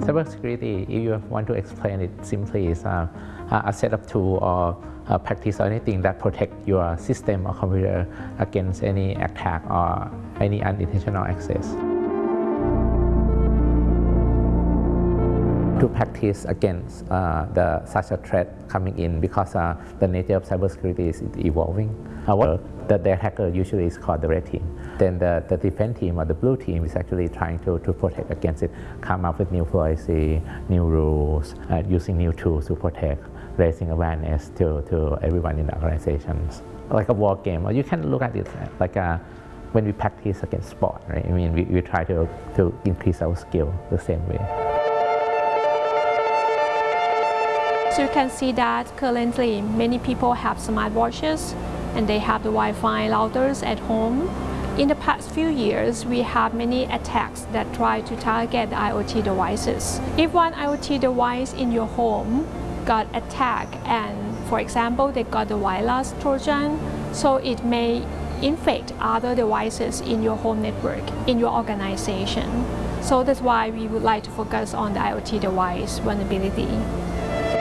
Cybersecurity, if you want to explain it simply, is a set of tools or practice or anything that protect your system or computer against any attack or any unintentional access. To practice against such a threat coming in, because the nature of cybersecurity is evolving. The attacker usually is called the red team. Then the defense team or the blue team is actually trying to protect against it, come up with new policy, new rules, using new tools to protect, raising awareness to everyone in the organizations. Like a war game, or you can look at it like when we practice against sport, right? I mean, we try to increase our skill the same way. So you can see that currently many people have smartwatches and they have the Wi-Fi routers at home. In the past few years, we have many attacks that try to target the IoT devices. If one IoT device in your home got attacked and, for example, they got the virus Trojan, so it may infect other devices in your home network, in your organization. So that's why we would like to focus on the IoT device vulnerability.